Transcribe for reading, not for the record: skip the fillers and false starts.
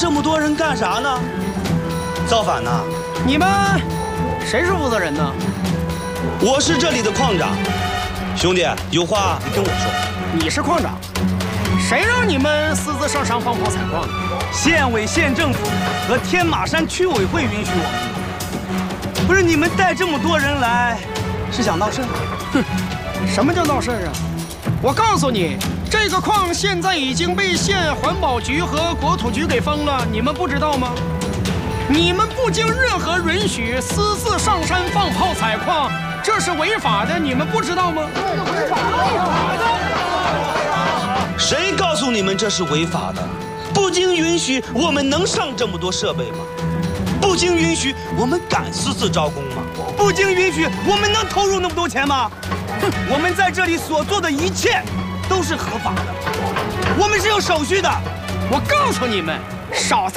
这么多人干啥呢？造反呢？ 你们谁是负责人呢？ 我是这里的矿长。兄弟，有话你跟我说。 你是矿长，谁让你们私自上山放炮采矿的？ 县委县政府和天马山区委会允许我们的。不是你们带这么多人来，是想闹事？ 哼，什么叫闹事啊？我告诉你，这个矿现在已经被县环保局和国土局给封了，你们不知道吗？你们不经任何允许私自上山放炮采矿，这是违法的，你们不知道吗？违法的！ 谁告诉你们这是违法的？不经允许，我们能上这么多设备吗？不经允许，我们敢私自招工吗？ 不经允许，我们能投入那么多钱吗？哼，我们在这里所做的一切都是合法的，我们是有手续的。 我告诉你们，少在